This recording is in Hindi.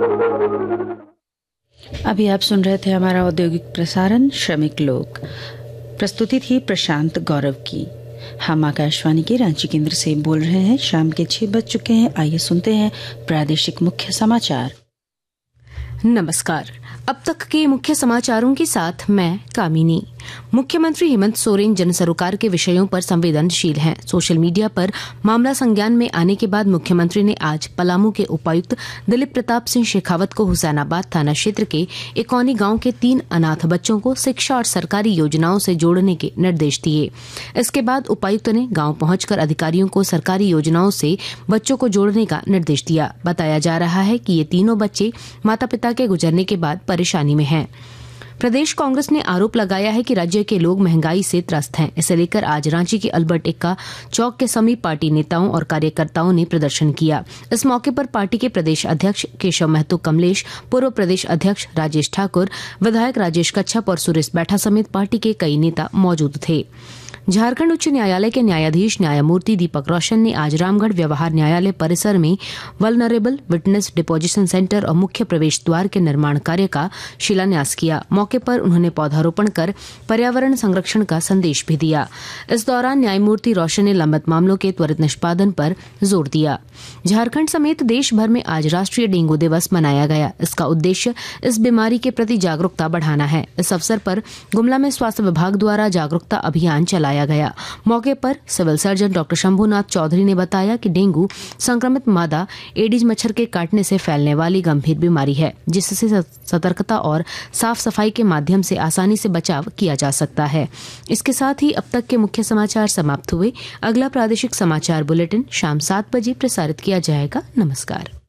अभी आप सुन रहे थे हमारा औद्योगिक प्रसारण श्रमिक लोक। प्रस्तुति थी प्रशांत गौरव की। हम आकाशवाणी के रांची केंद्र से बोल रहे हैं। शाम के 6 बज चुके हैं। आइए सुनते हैं प्रादेशिक मुख्य समाचार। नमस्कार। अब तक के मुख्य समाचारों के साथ मैं कामिनी। मुख्यमंत्री हेमंत सोरेन जन सरोकार के विषयों पर संवेदनशील हैं। सोशल मीडिया पर मामला संज्ञान में आने के बाद मुख्यमंत्री ने आज पलामू के उपायुक्त दिलीप प्रताप सिंह शेखावत को हुसैनाबाद थाना क्षेत्र के एकौनी गांव के 3 अनाथ बच्चों को शिक्षा और सरकारी योजनाओं से जोड़ने के निर्देश दिए। इसके बाद उपायुक्त ने गांव पहुंचकर अधिकारियों को सरकारी योजनाओं से बच्चों को जोड़ने का निर्देश दिया। बताया जा रहा है कि ये तीनों बच्चे माता पिता के गुजरने के बाद परेशानी में हैं। प्रदेश कांग्रेस ने आरोप लगाया है कि राज्य के लोग महंगाई से त्रस्त हैं। इसे लेकर आज रांची के अल्बर्ट एक्का चौक के समीप पार्टी नेताओं और कार्यकर्ताओं ने प्रदर्शन किया। इस मौके पर पार्टी के प्रदेश अध्यक्ष केशव महतो कमलेश, पूर्व प्रदेश अध्यक्ष राजेश ठाकुर, विधायक राजेश कच्छप और सुरेश बैठा समेत पार्टी के कई नेता मौजूद थे। झारखंड उच्च न्यायालय के न्यायाधीश न्यायमूर्ति दीपक रोशन ने आज रामगढ़ व्यवहार न्यायालय परिसर में वल्नरेबल विटनेस डिपोजिशन सेंटर और मुख्य प्रवेश द्वार के निर्माण कार्य का शिलान्यास किया। मौके पर उन्होंने पौधारोपण कर पर्यावरण संरक्षण का संदेश भी दिया। इस दौरान न्यायमूर्ति रोशन ने लंबित मामलों के त्वरित निष्पादन पर जोर दिया। झारखंड समेत देश भर में आज राष्ट्रीय डेंगू दिवस मनाया गया। इसका उद्देश्य इस बीमारी के प्रति जागरूकता बढ़ाना है। इस अवसर पर गुमला में स्वास्थ्य विभाग द्वारा जागरूकता अभियान चलाया गया। मौके पर civil surgeon doctor Shambhunath Chaudhary ने बताया कि डेंगू संक्रमित मादा एडिज मच्छर के काटने से फैलने वाली गंभीर बीमारी है, जिससे सतर्कता और साफ सफाई के माध्यम से आसानी से बचाव किया जा सकता है। इसके साथ ही अब तक के मुख्य समाचार समाप्त हुए। अगला प्रादेशिक समाचार बुलेटिन शाम 7 बजे प्रसारित किया जाएगा। नमस्कार।